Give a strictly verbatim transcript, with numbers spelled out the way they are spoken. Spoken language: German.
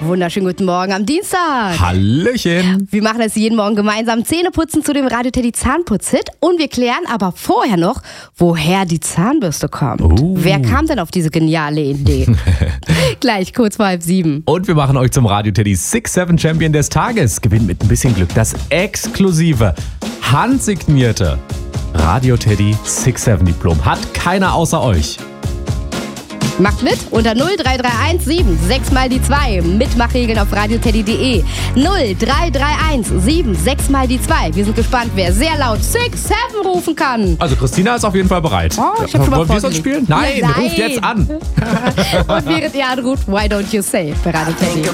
wunderschönen guten Morgen am Dienstag. Hallöchen. Wir machen es jeden Morgen gemeinsam Zähneputzen zu dem Radio Teddy Zahnputz-Hit und wir klären aber vorher noch, woher die Zahnbürste kommt. Uh. Wer kam denn auf diese geniale Idee? Gleich kurz vor halb sieben. Und wir machen euch zum Radio Teddy six seven Champion des Tages. Gewinnt mit ein bisschen Glück das exklusive, handsignierte Radio Teddy six seven Diplom. Hat keiner außer euch. Macht mit unter null drei drei eins sieben sechs mal die zwei. Mitmachregeln auf radioteddy punkt de. null drei drei eins sieben sechs mal die zwei. Wir sind gespannt, wer sehr laut six seven rufen kann. Also Christina ist auf jeden Fall bereit. Oh, ich hab schon mal Wollen wir es spielen? Nein, Nein, ruft jetzt an. Und während ihr anruft, why don't you say bei Radio Teddy.